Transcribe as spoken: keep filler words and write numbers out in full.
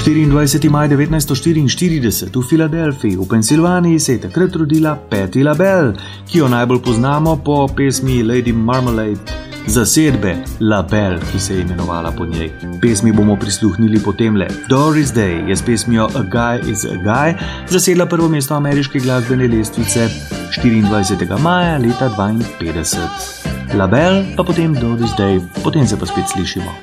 štiriindvajseti maj devetnajststo štiriinštirideset v Filadelfiji v Pensilvaniji se je takrat rodila Patti LaBelle, ki jo najbolj poznamo po pesmi Lady Marmalade zasedbe LaBelle, ki se je imenovala po njej. Pesmi bomo prisluhnili potemle. Doris Day je s pesmijo A Guy is a Guy zasedla prvo mesto ameriške glasbene lestvice štiriindvajsetega maja leta dvainpetdeset. LaBelle pa potem Doris Day, potem se pa spet slišimo.